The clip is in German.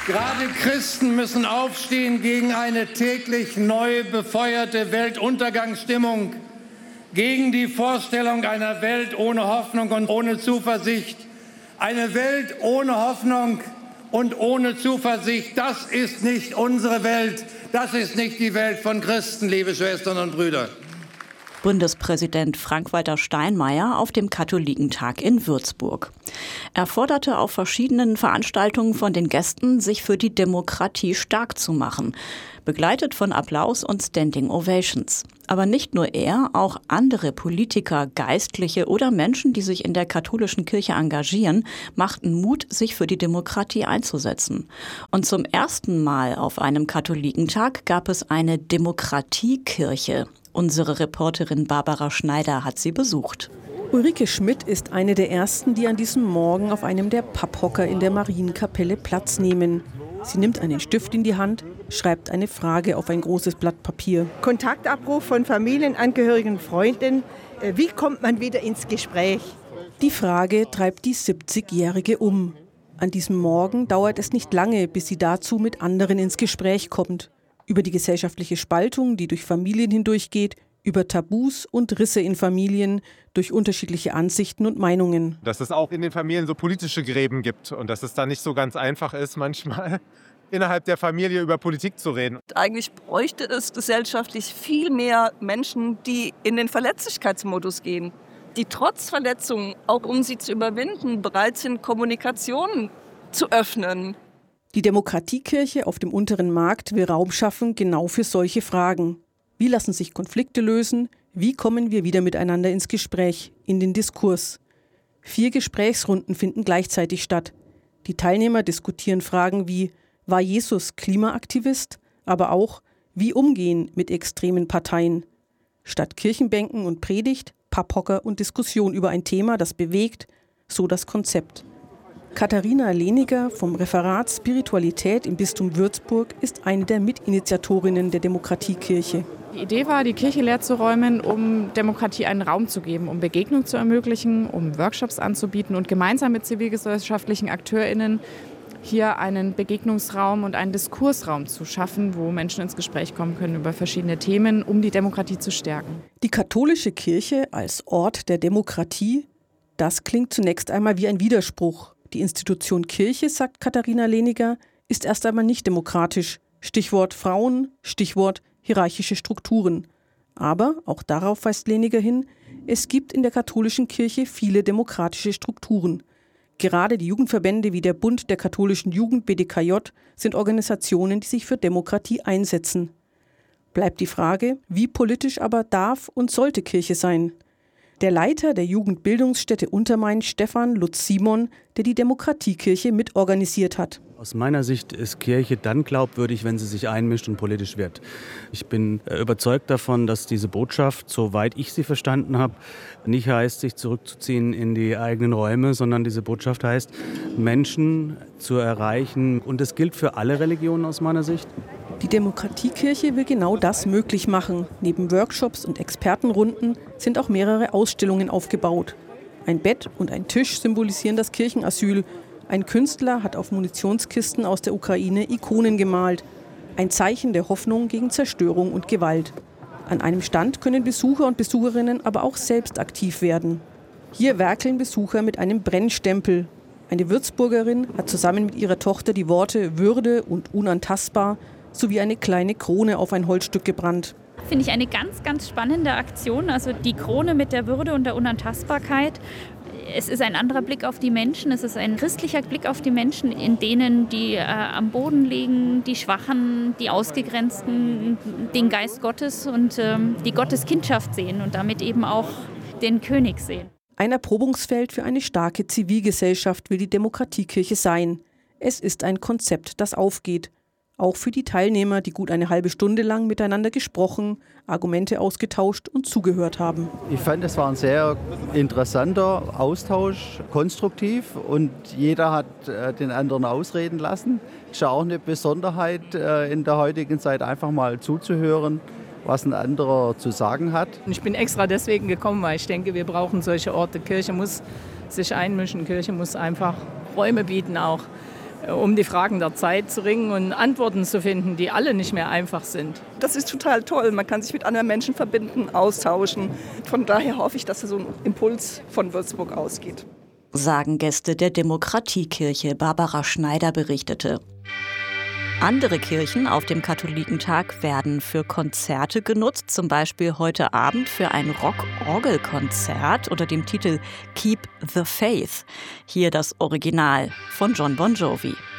Gerade Christen müssen aufstehen gegen eine täglich neu befeuerte Weltuntergangsstimmung, gegen die Vorstellung einer Welt ohne Hoffnung und ohne Zuversicht. Eine Welt ohne Hoffnung und ohne Zuversicht, das ist nicht unsere Welt, das ist nicht die Welt von Christen, liebe Schwestern und Brüder. Bundespräsident Frank-Walter Steinmeier auf dem Katholikentag in Würzburg. Er forderte auf verschiedenen Veranstaltungen von den Gästen, sich für die Demokratie stark zu machen, begleitet von Applaus und Standing Ovations. Aber nicht nur er, auch andere Politiker, Geistliche oder Menschen, die sich in der katholischen Kirche engagieren, machten Mut, sich für die Demokratie einzusetzen. Und zum ersten Mal auf einem Katholikentag gab es eine Demokratiekirche. Unsere Reporterin Barbara Schneider hat sie besucht. Ulrike Schmidt ist eine der ersten, die an diesem Morgen auf einem der Papphocker in der Marienkapelle Platz nehmen. Sie nimmt einen Stift in die Hand, schreibt eine Frage auf ein großes Blatt Papier. Kontaktabruf von Familienangehörigen, Freunden. Wie kommt man wieder ins Gespräch? Die Frage treibt die 70-Jährige um. An diesem Morgen dauert es nicht lange, bis sie dazu mit anderen ins Gespräch kommt. Über die gesellschaftliche Spaltung, die durch Familien hindurchgeht, über Tabus und Risse in Familien, durch unterschiedliche Ansichten und Meinungen. Dass es auch in den Familien so politische Gräben gibt und dass es da nicht so ganz einfach ist, manchmal innerhalb der Familie über Politik zu reden. Eigentlich bräuchte es gesellschaftlich viel mehr Menschen, die in den Verletzlichkeitsmodus gehen, die trotz Verletzungen, auch um sie zu überwinden, bereit sind, Kommunikation zu öffnen. Die Demokratiekirche auf dem Unteren Markt will Raum schaffen, genau für solche Fragen. Wie lassen sich Konflikte lösen? Wie kommen wir wieder miteinander ins Gespräch, in den Diskurs? 4 Gesprächsrunden finden gleichzeitig statt. Die Teilnehmer diskutieren Fragen wie: War Jesus Klimaaktivist? Aber auch: Wie umgehen mit extremen Parteien? Statt Kirchenbänken und Predigt, Papphocker und Diskussion über ein Thema, das bewegt, so das Konzept. Katharina Lehniger vom Referat Spiritualität im Bistum Würzburg ist eine der Mitinitiatorinnen der Demokratiekirche. Die Idee war, die Kirche leer zu räumen, um Demokratie einen Raum zu geben, um Begegnung zu ermöglichen, um Workshops anzubieten und gemeinsam mit zivilgesellschaftlichen AkteurInnen hier einen Begegnungsraum und einen Diskursraum zu schaffen, wo Menschen ins Gespräch kommen können über verschiedene Themen, um die Demokratie zu stärken. Die katholische Kirche als Ort der Demokratie, das klingt zunächst einmal wie ein Widerspruch. Die Institution Kirche, sagt Katharina Lehniger, ist erst einmal nicht demokratisch. Stichwort Frauen, Stichwort hierarchische Strukturen. Aber, auch darauf weist Lehniger hin, es gibt in der katholischen Kirche viele demokratische Strukturen. Gerade die Jugendverbände wie der Bund der katholischen Jugend BDKJ sind Organisationen, die sich für Demokratie einsetzen. Bleibt die Frage, wie politisch aber darf und sollte Kirche sein? Der Leiter der Jugendbildungsstätte Untermain, Stefan Lutz-Simon, der die Demokratiekirche mitorganisiert hat. Aus meiner Sicht ist Kirche dann glaubwürdig, wenn sie sich einmischt und politisch wird. Ich bin überzeugt davon, dass diese Botschaft, soweit ich sie verstanden habe, nicht heißt, sich zurückzuziehen in die eigenen Räume, sondern diese Botschaft heißt, Menschen zu erreichen. Und das gilt für alle Religionen aus meiner Sicht. Die Demokratiekirche will genau das möglich machen. Neben Workshops und Expertenrunden sind auch mehrere Ausstellungen aufgebaut. Ein Bett und ein Tisch symbolisieren das Kirchenasyl. Ein Künstler hat auf Munitionskisten aus der Ukraine Ikonen gemalt. Ein Zeichen der Hoffnung gegen Zerstörung und Gewalt. An einem Stand können Besucher und Besucherinnen aber auch selbst aktiv werden. Hier werkeln Besucher mit einem Brennstempel. Eine Würzburgerin hat zusammen mit ihrer Tochter die Worte Würde und unantastbar sowie eine kleine Krone auf ein Holzstück gebrannt. Finde ich eine ganz, ganz spannende Aktion. Also die Krone mit der Würde und der Unantastbarkeit. Es ist ein anderer Blick auf die Menschen. Es ist ein christlicher Blick auf die Menschen, in denen die am Boden liegen, die Schwachen, die Ausgegrenzten, den Geist Gottes und die Gotteskindschaft sehen und damit eben auch den König sehen. Ein Erprobungsfeld für eine starke Zivilgesellschaft will die Demokratiekirche sein. Es ist ein Konzept, das aufgeht. Auch für die Teilnehmer, die gut eine halbe Stunde lang miteinander gesprochen, Argumente ausgetauscht und zugehört haben. Ich fand, es war ein sehr interessanter Austausch, konstruktiv und jeder hat den anderen ausreden lassen. Es ist ja auch eine Besonderheit in der heutigen Zeit, einfach mal zuzuhören, was ein anderer zu sagen hat. Ich bin extra deswegen gekommen, weil ich denke, wir brauchen solche Orte. Kirche muss sich einmischen, Kirche muss einfach Räume bieten auch. um die Fragen der Zeit zu ringen und Antworten zu finden, die alle nicht mehr einfach sind. Das ist total toll. Man kann sich mit anderen Menschen verbinden, austauschen. Von daher hoffe ich, dass so ein Impuls von Würzburg ausgeht. Sagen Gäste der Demokratiekirche. Barbara Schneider berichtete. Andere Kirchen auf dem Katholikentag werden für Konzerte genutzt, zum Beispiel heute Abend für ein Rock-Orgel-Konzert unter dem Titel Keep the Faith. Hier das Original von John Bon Jovi.